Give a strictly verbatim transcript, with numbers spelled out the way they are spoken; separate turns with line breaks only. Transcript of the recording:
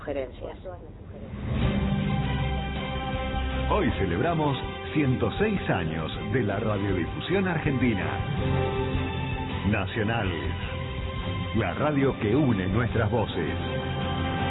sugerencias.
Hoy celebramos ciento seis años de la radiodifusión argentina. Nacional, la radio que une nuestras voces.